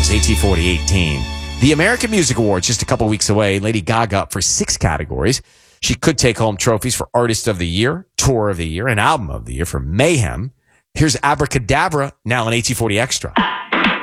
Awards, AT40 18. The American Music Awards just a couple weeks away. Lady Gaga up for 6 categories. She could take home trophies for Artist of the Year, Tour of the Year, and Album of the Year for Mayhem. Here's Abracadabra, now on AT40 Extra.